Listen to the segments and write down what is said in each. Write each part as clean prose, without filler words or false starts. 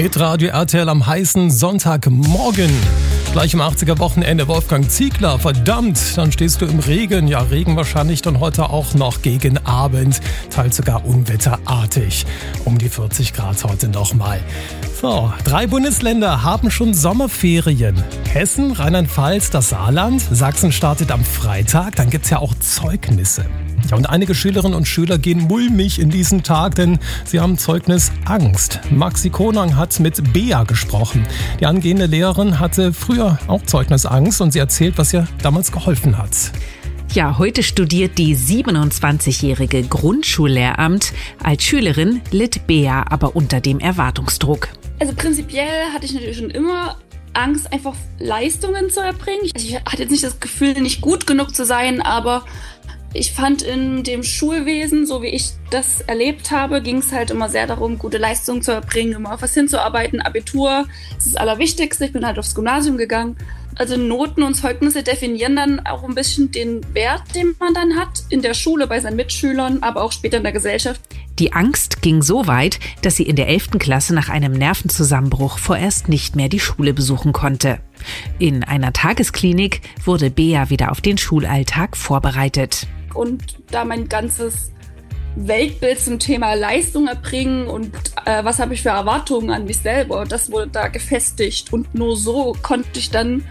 Hitradio RTL am heißen Sonntagmorgen. Gleich am 80er-Wochenende Wolfgang Ziegler. Verdammt, dann stehst du im Regen. Ja, Regen wahrscheinlich dann heute auch noch gegen Abend. Teils sogar unwetterartig. Um die 40 Grad heute nochmal. So, 3 Bundesländer haben schon Sommerferien. Hessen, Rheinland-Pfalz, das Saarland. Sachsen startet am Freitag. Dann gibt's ja auch Zeugnisse. Ja, und einige Schülerinnen und Schüler gehen mulmig in diesen Tag, denn sie haben Zeugnisangst. Maxi Konang hat mit Bea gesprochen. Die angehende Lehrerin hatte früher auch Zeugnisangst und sie erzählt, was ihr damals geholfen hat. Ja, heute studiert die 27-jährige Grundschullehramt. Als Schülerin litt Bea aber unter dem Erwartungsdruck. Also prinzipiell hatte ich natürlich schon immer Angst, einfach Leistungen zu erbringen. Also ich hatte jetzt nicht das Gefühl, nicht gut genug zu sein, aber ich fand in dem Schulwesen, so wie ich das erlebt habe, ging es halt immer sehr darum, gute Leistungen zu erbringen, immer auf was hinzuarbeiten. Abitur ist das Allerwichtigste. Ich bin halt aufs Gymnasium gegangen. Also Noten und Zeugnisse definieren dann auch ein bisschen den Wert, den man dann hat in der Schule, bei seinen Mitschülern, aber auch später in der Gesellschaft. Die Angst ging so weit, dass sie in der 11. Klasse nach einem Nervenzusammenbruch vorerst nicht mehr die Schule besuchen konnte. In einer Tagesklinik wurde Bea wieder auf den Schulalltag vorbereitet. Und da mein ganzes Weltbild zum Thema Leistung erbringen und was habe ich für Erwartungen an mich selber, das wurde da gefestigt. Und nur so konnte ich dann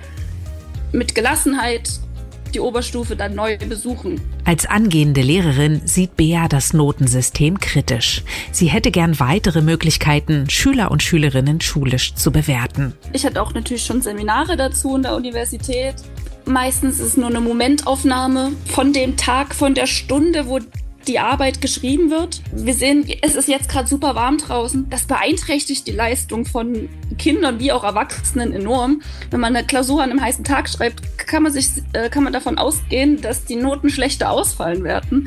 mit Gelassenheit die Oberstufe dann neu besuchen. Als angehende Lehrerin sieht Bea das Notensystem kritisch. Sie hätte gern weitere Möglichkeiten, Schüler und Schülerinnen schulisch zu bewerten. Ich hatte auch natürlich schon Seminare dazu in der Universität. Meistens ist es nur eine Momentaufnahme von dem Tag, von der Stunde, wo die Arbeit geschrieben wird. Wir sehen, es ist jetzt gerade super warm draußen. Das beeinträchtigt die Leistung von Kindern wie auch Erwachsenen enorm. Wenn man eine Klausur an einem heißen Tag schreibt, kann man davon ausgehen, dass die Noten schlechter ausfallen werden.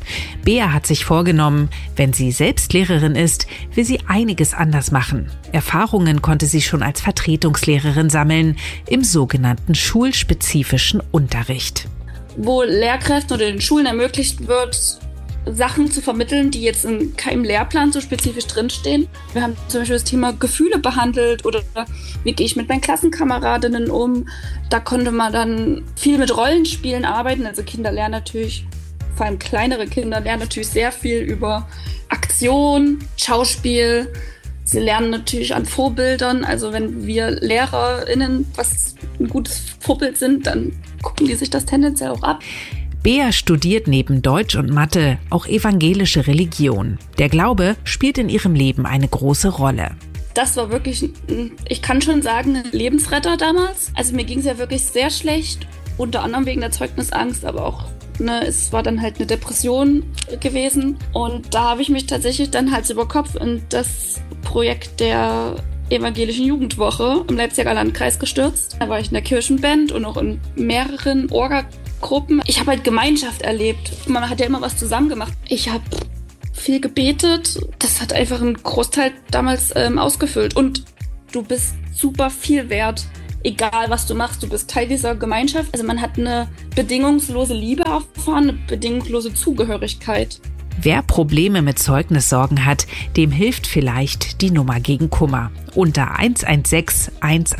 Bea hat sich vorgenommen, wenn sie selbst Lehrerin ist, will sie einiges anders machen. Erfahrungen konnte sie schon als Vertretungslehrerin sammeln im sogenannten schulspezifischen Unterricht. Wo Lehrkräften oder den Schulen ermöglicht wird, Sachen zu vermitteln, die jetzt in keinem Lehrplan so spezifisch drinstehen. Wir haben zum Beispiel das Thema Gefühle behandelt oder wie gehe ich mit meinen Klassenkameradinnen um. Da konnte man dann viel mit Rollenspielen arbeiten. Also Kinder lernen natürlich, vor allem kleinere Kinder lernen natürlich sehr viel über Aktion, Schauspiel. Sie lernen natürlich an Vorbildern. Also wenn wir LehrerInnen was ein gutes Vorbild sind, dann gucken die sich das tendenziell auch ab. Bea studiert neben Deutsch und Mathe auch evangelische Religion. Der Glaube spielt in ihrem Leben eine große Rolle. Das war wirklich, ich kann schon sagen, ein Lebensretter damals. Also mir ging es ja wirklich sehr schlecht, unter anderem wegen der Zeugnisangst, aber auch es war dann halt eine Depression gewesen. Und da habe ich mich tatsächlich dann Hals über Kopf in das Projekt der evangelischen Jugendwoche im Leipziger Landkreis gestürzt. Da war ich in der Kirchenband und auch in mehreren Orga-Gruppen. Ich habe halt Gemeinschaft erlebt. Man hat ja immer was zusammen gemacht. Ich habe viel gebetet. Das hat einfach einen Großteil damals ausgefüllt. Und du bist super viel wert. Egal, was du machst, du bist Teil dieser Gemeinschaft. Also man hat eine bedingungslose Liebe erfahren, eine bedingungslose Zugehörigkeit. Wer Probleme mit Zeugnissorgen hat, dem hilft vielleicht die Nummer gegen Kummer. Unter 116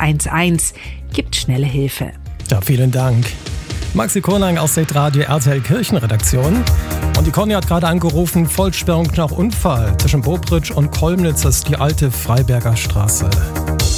111 gibt schnelle Hilfe. Ja, vielen Dank. Maxi Konang aus der Hitradio RTL Kirchenredaktion. Und die Conny hat gerade angerufen, Vollsperrung nach Unfall zwischen Bobritsch und Kolmnitz, das ist die alte Freiberger Straße.